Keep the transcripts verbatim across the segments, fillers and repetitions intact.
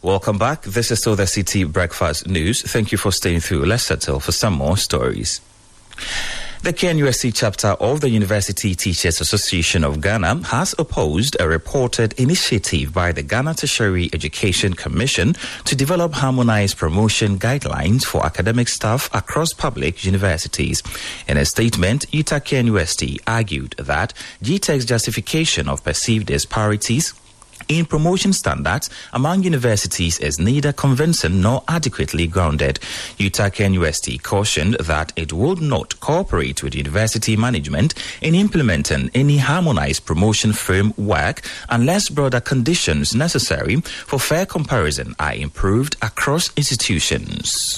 Welcome back. This is still the City Breakfast News. Thank you for staying through. Let's settle for some more stories. The K N U S T chapter of the University Teachers Association of Ghana has opposed a reported initiative by the Ghana Tertiary Education Commission to develop harmonized promotion guidelines for academic staff across public universities. In a statement, U T A K N U S T argued that G T E C's justification of perceived disparities in promotion standards among universities is neither convincing nor adequately grounded. U T A K N U S T cautioned that it would not cooperate with university management in implementing any harmonized promotion framework unless broader conditions necessary for fair comparison are improved across institutions.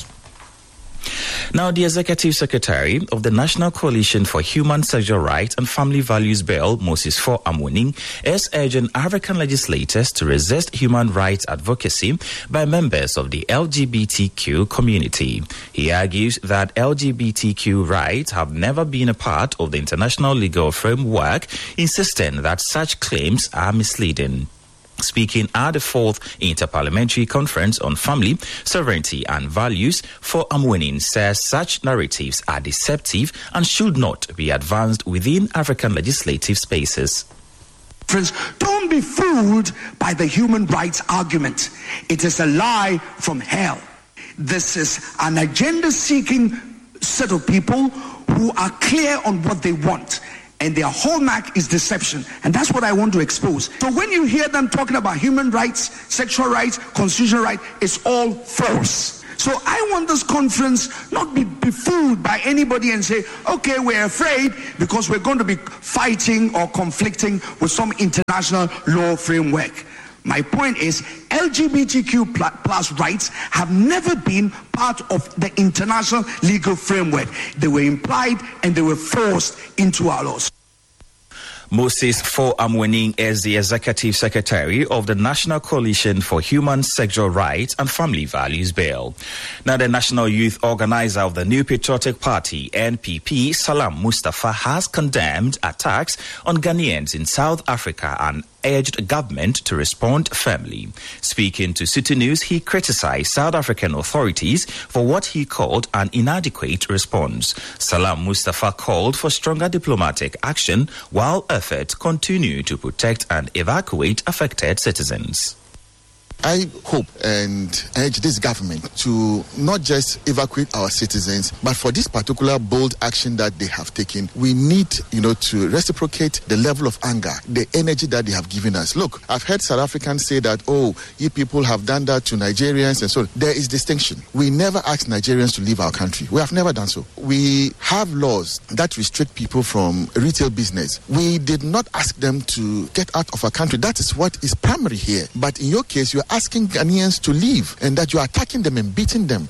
Now, the Executive Secretary of the National Coalition for Human Sexual Rights and Family Values Bill, Moses For Amwening, is urging African legislators to resist human rights advocacy by members of the L G B T Q community. He argues that L G B T Q rights have never been a part of the international legal framework, insisting that such claims are misleading. Speaking at the fourth Interparliamentary Conference on Family, Sovereignty and Values, For Amwening says such narratives are deceptive and should not be advanced within African legislative spaces. Friends, don't be fooled by the human rights argument. It is a lie from hell. This is an agenda-seeking set of people who are clear on what they want. And their hallmark is deception. And that's what I want to expose. So when you hear them talking about human rights, sexual rights, constitutional rights, it's all false. So I want this conference not be befooled by anybody and say, okay, we're afraid because we're going to be fighting or conflicting with some international law framework. My point is, L G B T Q plus rights have never been part of the international legal framework. They were implied and they were forced into our laws. Moses For Amwening is the Executive Secretary of the National Coalition for Human Sexual Rights and Family Values Bill. Now, the National Youth Organizer of the New Patriotic Party, N P P, Salam Mustafa, has condemned attacks on Ghanaians in South Africa and urged government to respond firmly. Speaking to City News, he criticized South African authorities for what he called an inadequate response. Salam Mustafa called for stronger diplomatic action while efforts continue to protect and evacuate affected citizens. I hope and urge this government to not just evacuate our citizens, but for this particular bold action that they have taken, we need, you know, to reciprocate the level of anger, the energy that they have given us. Look, I've heard South Africans say that, oh, you people have done that to Nigerians and so on. There is distinction. We never asked Nigerians to leave our country. We have never done so. We have laws that restrict people from retail business. We did not ask them to get out of our country. That is what is primary here. But in your case, you are asking Ghanaians to leave and that you are attacking them and beating them.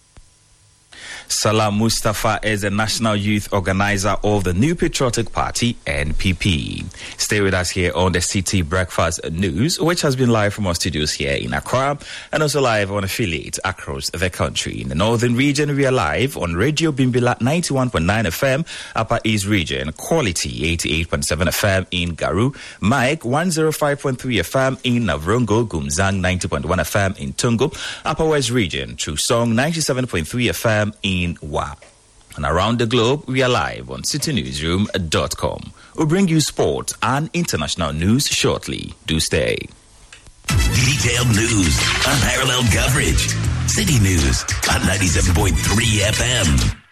Salam Mustafa is the National Youth Organizer of the New Patriotic Party, N P P. Stay with us here on the City Breakfast News, which has been live from our studios here in Accra and also live on affiliates across the country. In the northern region, we are live on Radio Bimbila ninety-one point nine F M, Upper East Region, Quality eighty-eight point seven F M in Garu, Mike one oh five point three F M in Navrongo, Gumzang ninety point one F M in Tungo, Upper West Region, True Song ninety-seven point three F M in In Wa. And around the globe, we are live on city newsroom dot com. We'll bring you sport and international news shortly. Do stay. Detailed news, unparalleled coverage. City News on ninety-seven point three F M.